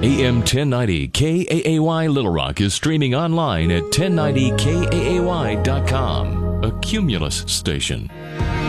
AM 1090 KAAY Little Rock is streaming online at 1090kaay.com, a Cumulus station.